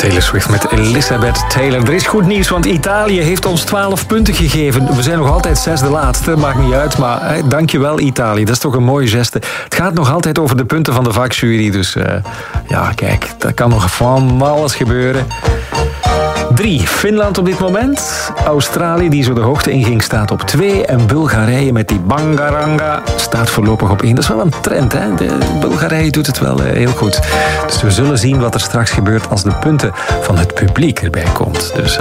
Taylor Swift met Elizabeth Taylor. Er is goed nieuws, want Italië heeft ons 12 punten gegeven. We zijn nog altijd zesde laatste, maakt niet uit. Maar dankjewel Italië, dat is toch een mooie geste. Het gaat nog altijd over de punten van de vakjury. Dus ja, kijk, daar kan nog van alles gebeuren. 3. Finland op dit moment. Australië, die zo de hoogte inging, staat op 2. En Bulgarije met die Bangaranga staat voorlopig op 1. Dat is wel een trend, hè? Bulgarije doet het wel heel goed. Dus we zullen zien wat er straks gebeurt als de punten van het publiek erbij komt. Dus